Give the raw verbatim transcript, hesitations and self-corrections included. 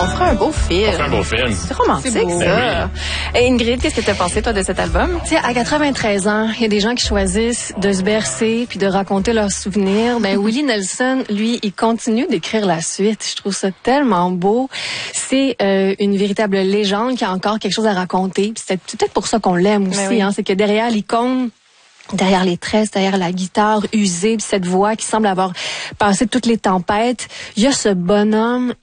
On fera un beau film. On fera un beau film. C'est romantique, C'est beau. ça. Ben Et Ingrid, qu'est-ce que tu as pensé, toi, de cet album? Tu sais, à quatre-vingt-treize ans, il y a des gens qui choisissent de se bercer puis de raconter leurs souvenirs. Ben, Willie Nelson, lui, il continue d'écrire la suite. Je trouve ça tellement beau. C'est euh, une véritable légende qui a encore quelque chose à raconter. Puis c'est peut-être pour ça qu'on l'aime aussi. oui. Hein, c'est que derrière l'icône, derrière les tresses, derrière la guitare usée, puis cette voix qui semble avoir passé toutes les tempêtes, il y a ce bonhomme